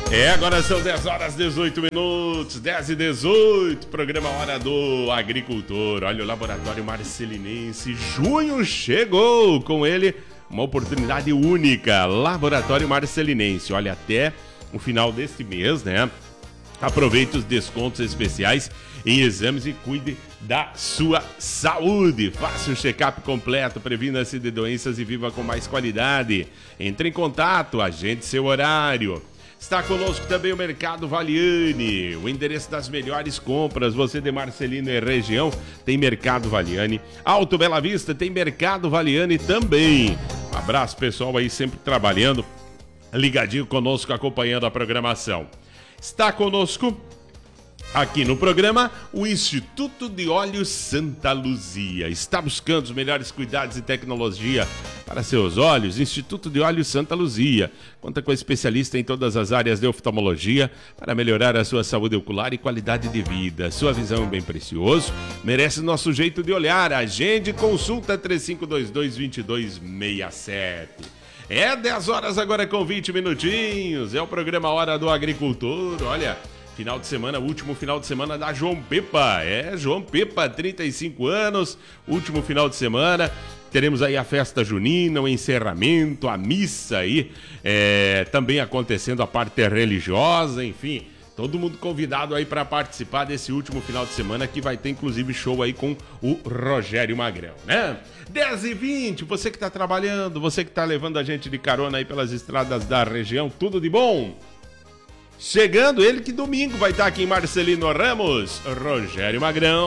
Agora são 10 horas 18 minutos, 10 e 18, programa Hora do Agricultor. Olha, o Laboratório Marcelinense, junho chegou, com ele uma oportunidade única, Laboratório Marcelinense. Olha, até o final deste mês, né? Aproveite os descontos especiais em exames e cuide da sua saúde. Faça um check-up completo, previna-se de doenças e viva com mais qualidade. Entre em contato, agende seu horário. Está conosco também o Mercado Valiani, o endereço das melhores compras. Você de Marcelino e região tem Mercado Valiani. Alto Bela Vista tem Mercado Valiani também. Um abraço pessoal aí sempre trabalhando, ligadinho conosco, acompanhando a programação. Está conosco aqui no programa o Instituto de Olhos Santa Luzia. Está buscando os melhores cuidados e tecnologia para seus olhos? Instituto de Olhos Santa Luzia conta com especialista em todas as áreas de oftalmologia para melhorar a sua saúde ocular e qualidade de vida. Sua visão é um bem precioso, merece nosso jeito de olhar. Agende consulta 3522-2267. 10 horas agora com 20 minutinhos. É o programa Hora do Agricultor. Olha, final de semana, último final de semana da João Pepa. João Pepa, 35 anos, último final de semana. Teremos aí a festa junina, o encerramento, a missa aí, também acontecendo a parte religiosa, enfim. Todo mundo convidado aí para participar desse último final de semana, que vai ter inclusive show aí com o Rogério Magrão, né? 10h20, você que tá trabalhando, você que tá levando a gente de carona aí pelas estradas da região, tudo de bom? Chegando ele que domingo vai estar aqui em Marcelino Ramos, Rogério Magrão.